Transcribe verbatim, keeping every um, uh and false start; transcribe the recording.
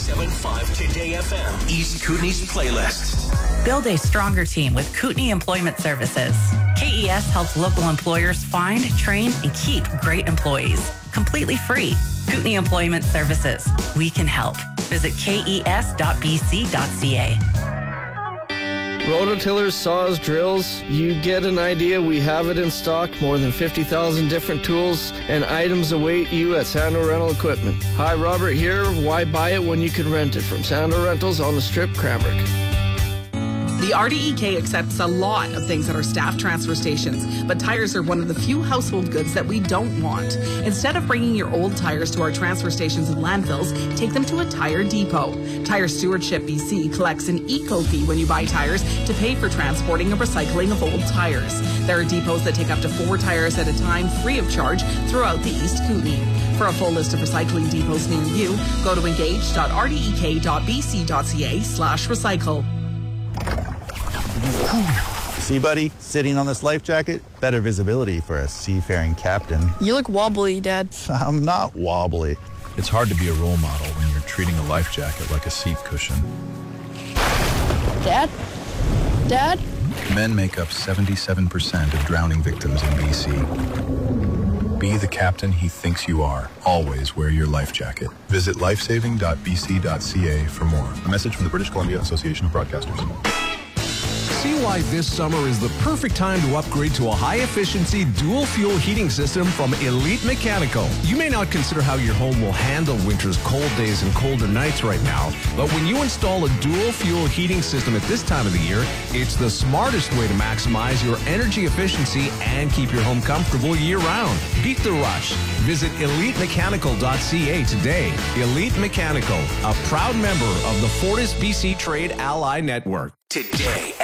seven five Today F M, East Kootenay's playlist. Build a stronger team with Kootenay Employment Services. K E S helps local employers find, train, and keep great employees. Completely free. Kootenay Employment Services. We can help. Visit K E S dot B C dot C A. Rototillers, saws, drills, you get an idea. We have it in stock. More than fifty thousand different tools and items await you at Sando Rental Equipment. Hi, Robert here. Why buy it when you can rent it? From Sando Rentals on the Strip, Cranbrook. The R D E K accepts a lot of things at our staff transfer stations, but tires are one of the few household goods that we don't want. Instead of bringing your old tires to our transfer stations and landfills, take them to a tire depot. Tire Stewardship B C collects an eco fee when you buy tires to pay for transporting and recycling of old tires. There are depots that take up to four tires at a time free of charge throughout the East Kootenay. For a full list of recycling depots near you, go to engage dot R D E K dot B C dot C A slash recycle. See, buddy, sitting on this life jacket, better visibility for a seafaring captain. You look wobbly, Dad. I'm not wobbly. It's hard to be a role model when you're treating a life jacket like a seat cushion. Dad? Dad? Men make up seventy-seven percent of drowning victims in B C. Be the captain he thinks you are. Always wear your life jacket. Visit lifesaving dot B C dot C A for more. A message from the British Columbia Association of Broadcasters. See why this summer is the perfect time to upgrade to a high-efficiency dual-fuel heating system from Elite Mechanical. You may not consider how your home will handle winter's cold days and colder nights right now, but when you install a dual-fuel heating system at this time of the year, it's the smartest way to maximize your energy efficiency and keep your home comfortable year-round. Beat the rush. Visit elite mechanical dot C A today. Elite Mechanical, a proud member of the Fortis B C Trade Ally Network. Today